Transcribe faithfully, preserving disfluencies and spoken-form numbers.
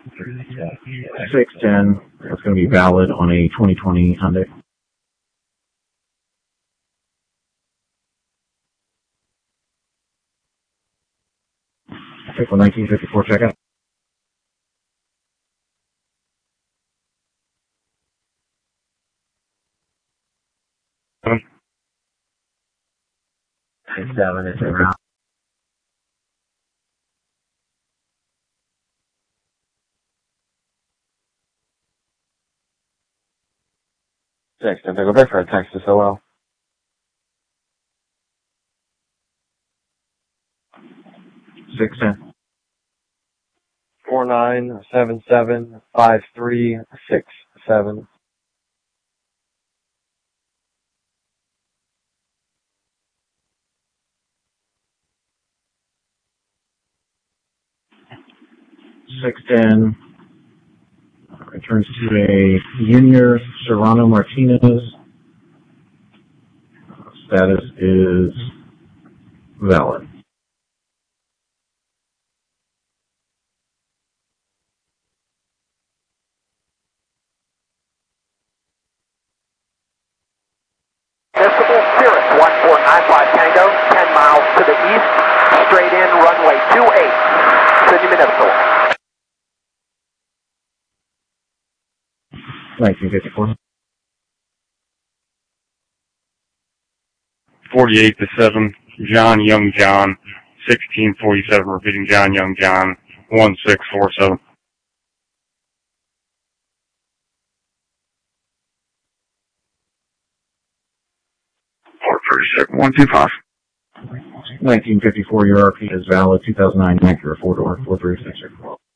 six ten, that's going to be valid on a twenty twenty Hyundai. Vehicle nineteen fifty-four checkout. Six seven is around. Six ten, go back for a Texas O L. Six ten. Four nine seven seven five three six seven. Six ten. Returns to a Junior Serrano Martinez. Status is valid. Municipal Spirit, one four nine five Tango, ten miles to the east, straight in, runway two eight, Sydney Municipal. nineteen fifty-four. forty-eight to seven, John Young John, sixteen forty-seven, repeating John Young John, one six four seven. four thirty-six, one two five. nineteen fifty-four, your R P is valid, two thousand nine Acura four door, four three six six.